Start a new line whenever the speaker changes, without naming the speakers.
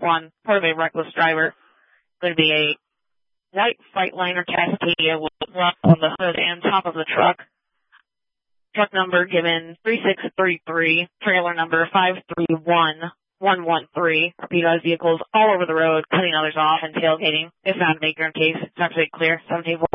1, part of a reckless driver. Going to be a white Freightliner Cascadia with rust on the hood and top of the truck. Truck number given 3633, trailer number 531113. Repeat, vehicles all over the road, cutting others off and tailgating. If found, make your own case. It's actually clear. 17